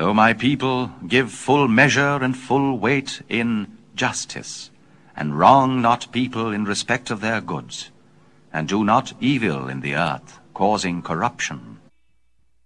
O my people, give full measure and full weight in justice, and wrong not people in respect of their goods, and do not evil in the earth, causing corruption.